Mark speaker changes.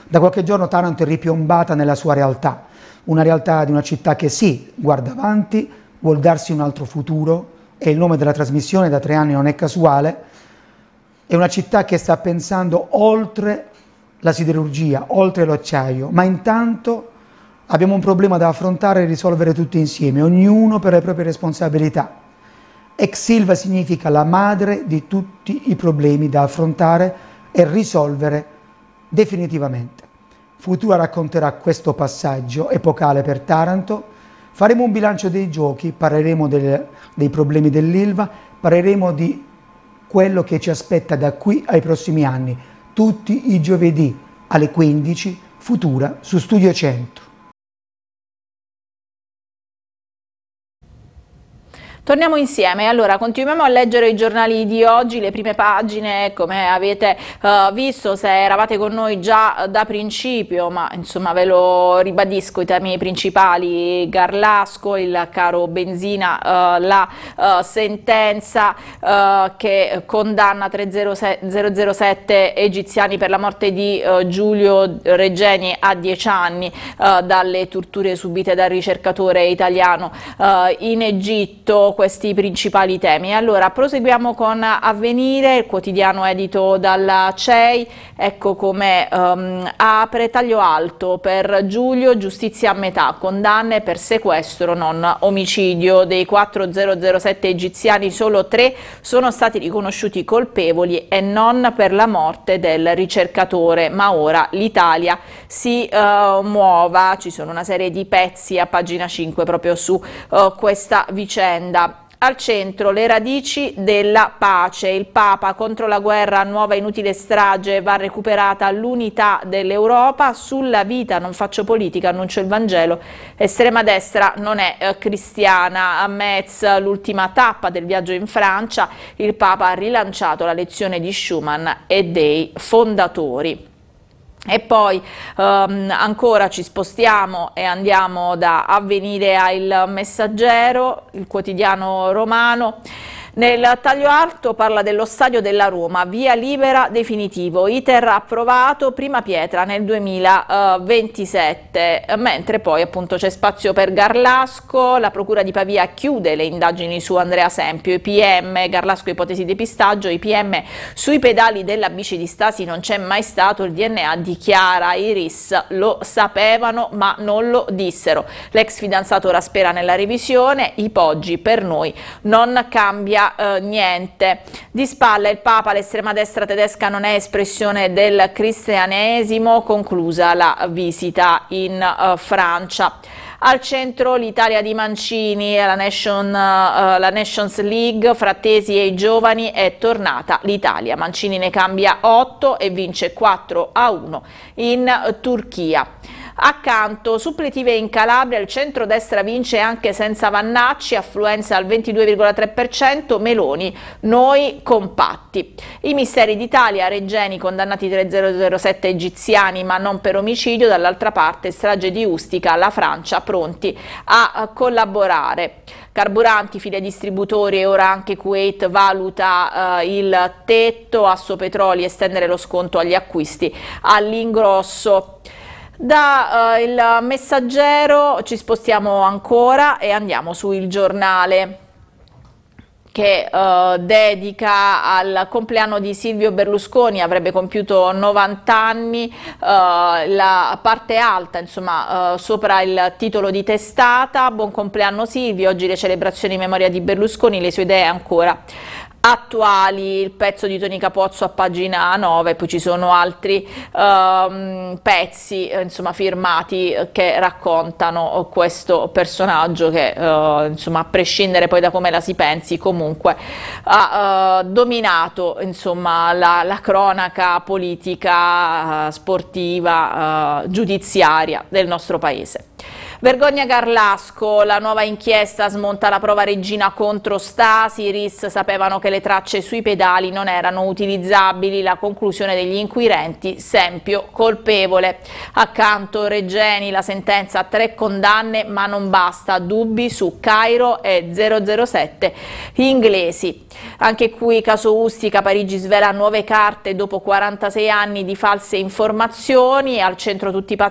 Speaker 1: Da qualche giorno Taranto è ripiombata nella sua realtà, una realtà di una città che sì, guarda avanti, vuol darsi un altro futuro, e il nome della trasmissione da 3 anni non è casuale. È una città che sta pensando oltre la siderurgia, oltre l'acciaio, ma intanto abbiamo un problema da affrontare e risolvere tutti insieme, ognuno per le proprie responsabilità. Ex Ilva significa la madre di tutti i problemi da affrontare e risolvere definitivamente. Futura racconterà questo passaggio epocale per Taranto, faremo un bilancio dei giochi, parleremo dei problemi dell'Ilva, parleremo di quello che ci aspetta da qui ai prossimi anni, tutti i giovedì alle 15, Futura su Studio 100.
Speaker 2: Torniamo insieme, allora continuiamo a leggere i giornali di oggi, le prime pagine come avete visto, se eravate con noi già da principio, ma insomma ve lo ribadisco, i temi principali: Garlasco, il caro benzina, la sentenza che condanna 007 egiziani per la morte di Giulio Regeni a 10 anni dalle torture subite dal ricercatore italiano in Egitto. Questi principali temi. Allora proseguiamo con Avvenire, il quotidiano edito dalla CEI. Ecco come apre: taglio alto per Giulio, giustizia a metà, condanne per sequestro non omicidio. Dei 4 007 egiziani solo 3 sono stati riconosciuti colpevoli e non per la morte del ricercatore, ma ora l'Italia si muova. Ci sono una serie di pezzi a pagina 5 proprio su questa vicenda. Al centro le radici della pace, il Papa contro la guerra, nuova inutile strage, va recuperata l'unità dell'Europa, sulla vita non faccio politica, annuncio il Vangelo, estrema destra non è cristiana. A Metz, l'ultima tappa del viaggio in Francia, il Papa ha rilanciato la lezione di Schuman e dei fondatori. E poi ancora ci spostiamo e andiamo da Avvenire a Il Messaggero, il quotidiano romano. Nel taglio alto parla dello stadio della Roma, via libera definitivo, iter approvato, prima pietra nel 2027, mentre poi appunto c'è spazio per Garlasco, la procura di Pavia chiude le indagini su Andrea Sempio, i PM, Garlasco ipotesi depistaggio, i PM sui pedali della bici di Stasi non c'è mai stato, il DNA dichiara, i RIS lo sapevano ma non lo dissero, l'ex fidanzato ora spera nella revisione, i Poggi per noi non cambia niente. Di spalla il Papa, l'estrema destra tedesca non è espressione del cristianesimo, conclusa la visita in Francia. Al centro l'Italia di Mancini, la Nations League, Frattesi e i giovani, è tornata l'Italia. Mancini ne cambia 8 e vince 4-1 in Turchia. Accanto, suppletive in Calabria, il centrodestra vince anche senza Vannacci, affluenza al 22,3%, Meloni, noi compatti. I misteri d'Italia, Regeni, condannati 3007 egiziani ma non per omicidio, dall'altra parte strage di Ustica, la Francia pronti a collaborare. Carburanti, file distributori e ora anche Kuwait valuta il tetto, Assopetroli estendere lo sconto agli acquisti all'ingrosso. Da Il Messaggero ci spostiamo ancora e andiamo su Il Giornale, che dedica al compleanno di Silvio Berlusconi, avrebbe compiuto 90 anni, la parte alta insomma sopra il titolo di testata: buon compleanno Silvio, oggi le celebrazioni in memoria di Berlusconi, le sue idee ancora attuali, il pezzo di Toni Capozzo a pagina 9, poi ci sono altri pezzi insomma firmati che raccontano questo personaggio che insomma, a prescindere poi da come la si pensi, comunque ha dominato insomma la cronaca politica, sportiva, giudiziaria del nostro paese. Vergogna Garlasco, la nuova inchiesta smonta la prova Regina contro Stasi, i RIS sapevano che le tracce sui pedali non erano utilizzabili, la conclusione degli inquirenti, Sempio colpevole. Accanto Regeni, la sentenza a 3 condanne ma non basta, dubbi su Cairo e 007 inglesi. Anche qui caso Ustica, Parigi svela nuove carte dopo 46 anni di false informazioni, al centro tutti i